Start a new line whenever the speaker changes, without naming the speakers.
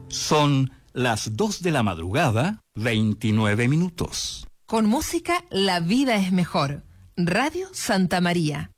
Son las 2 de la madrugada, 29 minutos.
Con música, la vida es mejor. Radio Santa María.